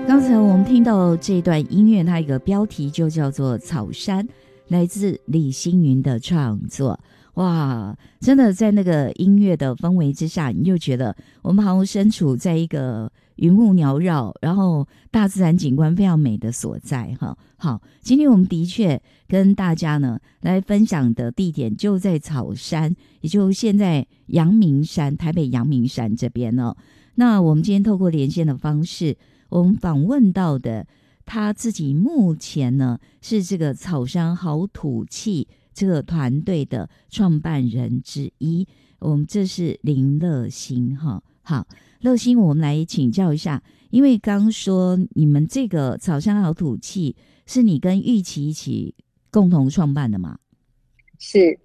刚才我们听到这段音乐，它一个标题就叫做《草山》，来自李星云的创作。哇，真的在那个音乐的氛围之下，你就觉得我们好像身处在一个云雾缭绕，然后大自然景观非常美的所在哈。好，今天我们的确跟大家呢来分享的地点就在草山，也就现在阳明山，台北阳明山这边哦。那我们今天透过连线的方式，我们访问到的他自己目前呢是这个草山好土气这个团队的创办人之一，我们这是林乐馨哈。好，乐馨，我们来请教一下，因为刚说你们这个草山好土气是你跟玉琪一起共同创办的吗？ 是，